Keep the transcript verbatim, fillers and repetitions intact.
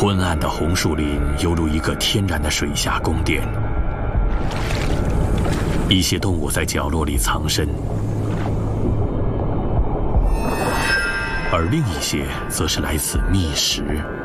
昏暗的红树林犹如一个天然的水下宫殿，一些动物在角落里藏身，而另一些则是来自觅食。